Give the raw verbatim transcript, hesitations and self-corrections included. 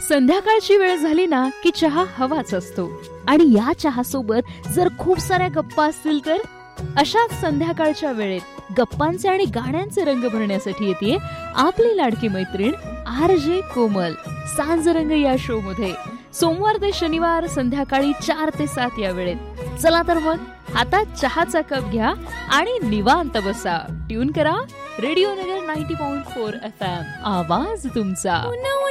संध्याकाळची वेळ झाली ना की चहा हवाच असतो. आणि या चहा सोबत जर खूप साऱ्या गप्पा असतील तर अशाच संध्याकाळच्या वेळेत गप्पांचे आणि गाण्यांचे रंग भरण्यासाठी येते आपली लाडकी मैत्रीण आर जे कोमल सांजरंग या शो मध्ये सोमवार ते शनिवार संध्याकाळी चार ते सात या वेळेत. चला तर मग हातात चहाचा कप घ्या आणि निवांत बसा. ट्यून करा रेडिओ नगर नव्वद पॉइंट चार एफ एम, आवाज तुमचा.